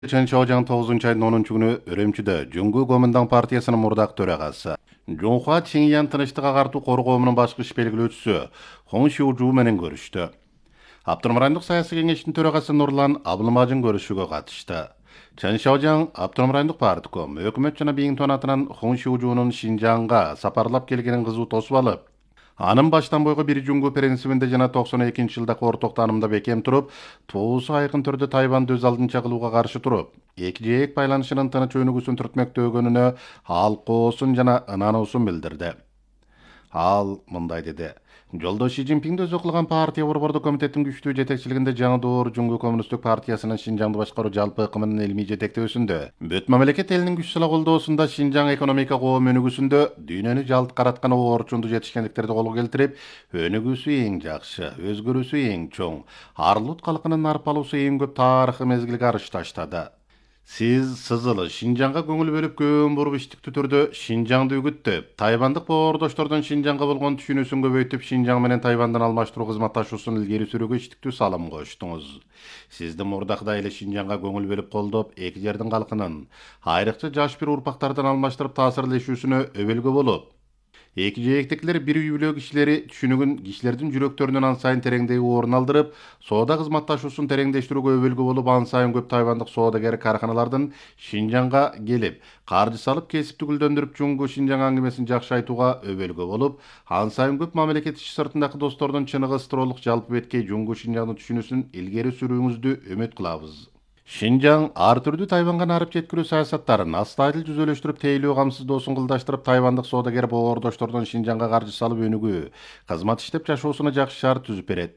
Чен Шаожаң 9 айдын 10 күнү Өрөмчүдө Жуңгу Гоминдан партиясынын мурдак төрагасы Жунхуа Чиньян тыныштык агартуу коргоомунун башкы иш белгилөөчүсү Хоң Шиужу менен көрүштү. Автономрандык саясий кеңештин төрагасы Нурлан Абылмажын көрүшүүгө катышты. Чен Шаожаң Автономрандык партком өкмөт жана Биңтон атынан Хоң Шиужунун Шинжаңга сапарлап келгенин кызуу тосуп алып, анын баштан бойгу бир Жуңгу принцибинде жана 92-жылдагы орток таанымда бекем туруп, туусу айкын түрдө Тайванды өз алдынча кылууга каршы туруп, эки жээк байланышынын тыныч өнүгүүсүн түртмөктөгөнүнө алкоосун жана ынануусун билдирди. Ал мындай деди: Жолдо Ши Цзиньпинди өзү кылган партия борбордук комитеттин күчтүү жетекчилигинде жаңы доор Жуңгу коммунисттик партиясынын Шинжаңды башкаруу жалпы ыкымынын илмий жетектөөсүндө, бүт мамлекет элинин күч сала колдоосунда Шинжаң экономика коом өнүгүүсүндө дүйнөнү жалт караткан орчунду жетишкендиктерди колго келтирип, өнүгүүсү эң жакшы, өзгөрүүсү эң чоң, Арлут калкынын арпалуусу эң көп тарыхый мезгилге арыш таштады. Сиз сызылы Шинжаңга көңүл бөлүп көөн буруп иштиктүү түрдө Шинжаңды үгүттөп, тайвандык боордоштордун Шинжаңга болгон түшүнүүсүн көбөйтүп, Шинжаң менен Тайвандын алмаштыруу кызматташуусун илгери сүрүүгө иштиктүү салым коштуңуз. Сизди мурдакта эле Шинжаңга көңүл бөлүп колдоп, эки жердин калкынын, айрыкча жаш бир урпактардан алмаштырып таасирлешүүсүнө өбөлгө болуп, эки жээктикилер бир үй бүлө кишилери түшүнүгүн кишилердин жүрөктөрүнөн ан сайын тереңдеги орун алдырып, соода кызматташуусун тереңдештирүүгө өбөлгө болуп, ан сайын көп тайвандык соодагер карханалардын Шинжаңга келип, каржы салып кесипти гүлдөндүрүп, Жуңгу Шинжаң аңгемесин жакшы айтууга өбөлгө болуп, ан сайын көп мамлекет ичи сыртындагы достордун чыныгы ысырылык жалпы беткей Жуңгу Шинжаңды түшүнүүсүн илгери сүрүүңүздү үмүт кылабыз. Шинжаң ар түрдүү Тайванга нарып жеткирүү саясаттарын астайыл жүзөлөштүрүп, тейлөө камсыздоосун кылдаштырып, тайвандык соодагер боордоштордун Шинжаңга каржы салып өнүгүү, кызмат иштеп жашоосуна жакшы шарт түзүп берет.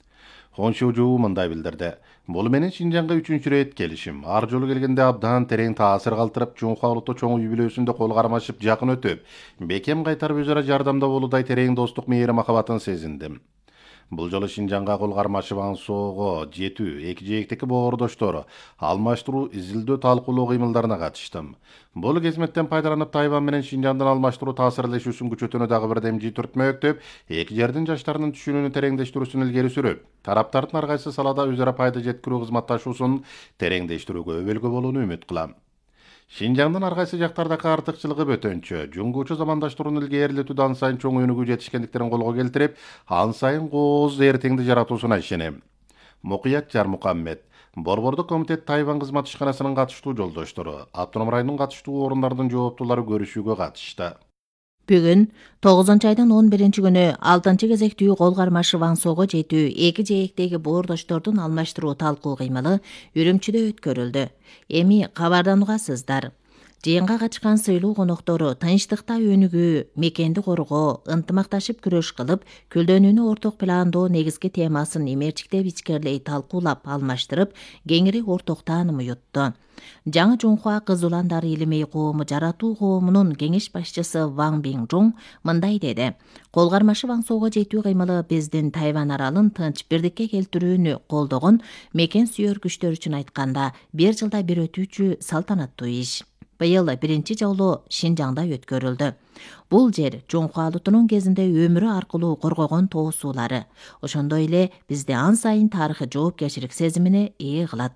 Хон Шиужу мындай билдирди: Бул менен Шинжаңга 3-чү рет келишим. Ар жолу келгенде абдан терең таасир калтырып, Чуңхуа улуттуу чоң үй бүлөсүндө кол кармашып, жакын өтүп, бекем кайтарып өз ара жардамда болуудай терең достук мээри махабатын сезиндим. Бул жолу Шинжаңга кол кармашып аңсоого жетүү, эки жээктеги боордоштор алмаштыруу изилдөө талкуулоо кыймылдарына катыштым. Бул кезметтен пайдаланып, Тайвань менен Шинжаңдын алмаштыруу таасирлешүүсүн күчөтүүнү дагы бир демжи түртмөктөп, эки жердин жаштарынын түшүнүүнү тереңдештирүүсүн илгери сүрүп, тараптардын ар кайсы салада өз ара пайда жеткирүү кызматташуусун тереңдештирүүгө өбөлгө болууну үмүт кылам. Шинжаңдын ар кайсы жактардагы артыкчылыгы бөтөнчө, Жуңгучу замандаштырууну илгерилетүүдө ан сайын чоң өнүгүү жетишкендиктерин колго келтирип, ан сайын кооз эртеңди жаратуусуна ишенем. Мукуят Жармукаммед, Борбордук комитет Тайвань кызмат ишканасынын катыштуу жолдоштору, автоном районунун катыштуу орундардын жооптуулары көрүшүүгө катышты. Бүгүн 9 айдын 11 күнү 6 кезектүү кол кармашып аңсоого жетүү эки жээктеги боордоштордун алмаштыруу талкуу кыймылы Үрүмчүдө өткөрүлдү. Эми кабардан угасыздар. Жыйынга катышкан сыйлуу коноктору тынчтыкта өнүгүү, мекенди коргоо, ынтымакташып күрөш кылып, күлдөнүүнү орток пландоо негизги темасын имерчиктеп ичкерлей талкуулап алмаштырып, кеңири орток таанымы ютту. Жаңы Жунхуа Кызыл Уландар илимий коому жаратуу коомунун кеңеш башчысы Ван Биңжоң мындай деди: Кол кармашып аңсоого жетүү кыймылы биздин Тайвань аралын тынч бирдикке келтирүүнү колдогон мекен сүйөр күчтөр үчүн айтканда бир жылда бир өтүүчү салтанаттуу иш. Быйыл биринчи жолу Шинжаңда өткөрүлдү. Бул жер Жунхуа улутунун кезинде өмүрү аркылуу коргогон тоосуулары, ошондой эле бизди ан сайын тарыхый жоопкерчилик сезимине ээ кылат.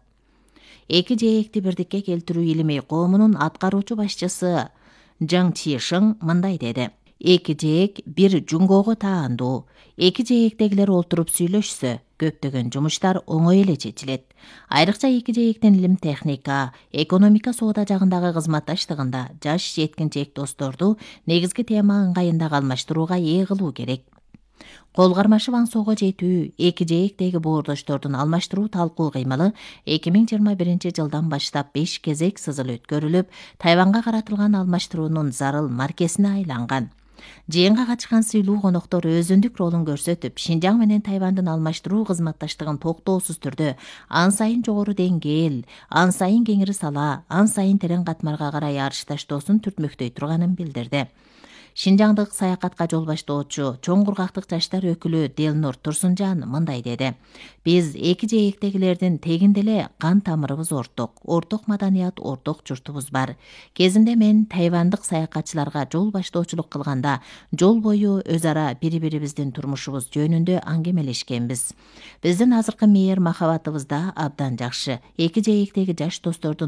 Эки жээкти бирдикке келтирүү илимий коомунун аткаруучу башчысы Жаң Чишиң мындай деди: Эки жээк бир Жуңгого таандуу. Эки жээктегилер олтуруп сүйлөшсө, көптөгөн жумуштар оңой эле чечилет. Айрыкча эки жээктин илим техника, экономика соода жагындагы кызматташтыгында жаш жеткинчек досторду негизги тема ыңгайындагы алмаштырууга ээ кылуу керек. Кол кармашып аңсоого жетүү эки жээктеги боордоштордун алмаштыруу талкуу кыймылы 2021 жылдан баштап 5 кезек сызыл өткөрүлүп, Тайванга каратылган алмаштыруунун зарыл маркесине айланган. Жыйынга катышкан сыйлуу коноктор өзүндүк ролун көрсөтүп, Шинжаң менен Тайвандын алмаштыруу кызматташтыгын токтоосуз түрдө ан сайын жогору деңгээл, ан сайын кеңири сала, ан сайын терең катмарга карай арыш таштоосун түртмөктөй турганын билдирди. Шинжаңдык саякатка жол баштоочу Чоң Кургактык жаштар өкүлү Делнур Турсунжан мындай деди: Биз эки жээктегилердин тегин деле кан тамырыбыз орток маданият, орток журтубуз бар. Кезинде мен тайвандык саякатчыларга жол баштоочулук кылганда жол бою өз ара бири-бирибиздин турмушубуз жөнүндө аңгемелешкенбиз. Биздин азыркы мээр махабатыбыз да абдан жакшы. Эки жээктеги жаш достордун